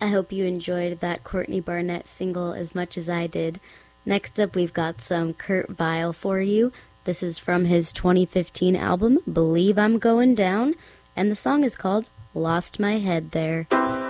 I hope you enjoyed that Courtney Barnett single as much as I did. Next up, we've got some Kurt Vile for you. This is from his 2015 album, Believe I'm Going Down, and the song is called Lost My Head There.